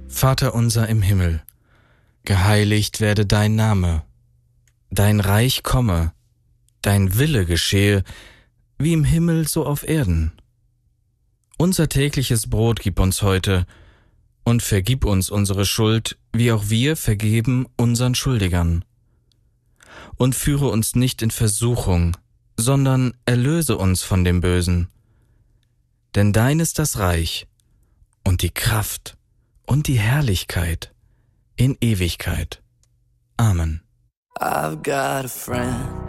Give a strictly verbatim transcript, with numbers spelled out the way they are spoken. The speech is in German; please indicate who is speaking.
Speaker 1: Vater unser im Himmel, geheiligt werde dein Name, dein Reich komme, dein Wille geschehe, wie im Himmel so auf Erden. Unser tägliches Brot gib uns heute und vergib uns unsere Schuld, wie auch wir vergeben unseren Schuldigern. Und führe uns nicht in Versuchung, sondern erlöse uns von dem Bösen. Denn dein ist das Reich und die Kraft und die Herrlichkeit in Ewigkeit. Amen.
Speaker 2: I've got a friend